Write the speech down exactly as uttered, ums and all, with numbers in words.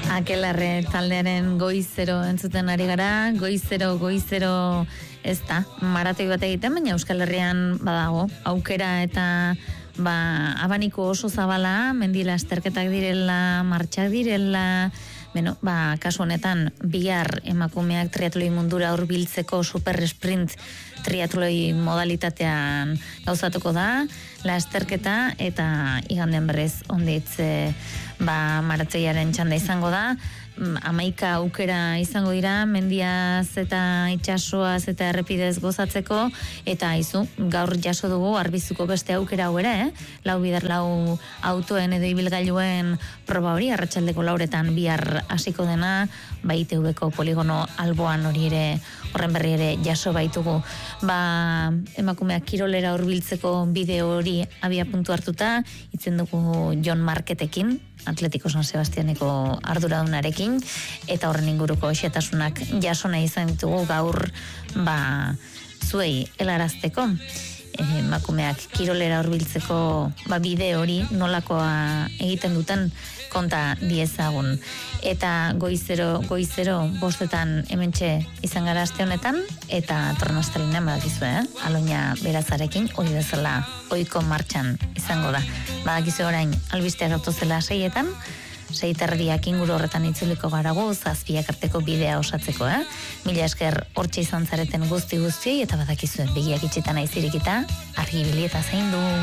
Akelarre taldearen goizero entzuten ari gara, goizero, goizero ez da, maratoi bat egiten, baina Euskal Herrian badago, aukera eta ba, abaniko oso zabala, mendi lasterketak direla, martxak direla, beno, ba, kasu honetan, bihar emakumeak triatloi mundura hurbiltzeko super sprint triatloi modalitatean gauzatuko da, lasterketa eta iganden berriz onditz e, ba, maratzoiaren txanda izango da, hamaika aukera izango dira, mendiaz eta itsasoaz eta errepidez gozatzeko, eta izu, gaur jaso dugu arbizuko beste aukera hau ere, eh? lau bider lau autoen edo ibilgailuen proba hori, arratsaldeko lauretan bihar hasiko dena, ba I T V-ko poligono alboan hori ere, horren berri ere jaso baitugu. Ba, emakumeak kirolera hurbiltzeko bideo hori abia puntu hartuta, itzen dugu Jon Marketekin, Atletico San Sebastianeko arduradunarekin, eta horren inguruko xetasunak jasona izan ditugu gaur ba, zuei helarazteko. Emakumeak kirolera hurbiltzeko ba, bide hori nolakoa egiten duten konta diezagun. Eta goizero, goizero bostetan hementxe izan gara aste honetan, eta tornostalinean badakizue, eh? Aloina Berazarekin, hori bezala ohiko martxan izango da. Badakizue orain albisteak autozela seietan, seiterriak inguru horretan itzuliko garago, zazpiak arteko bidea osatzeko, eh? Mila esker hortxe izan zareten guzti guztiei, eta badakizue begiak itxitan aizirikita, argi bili eta zein du.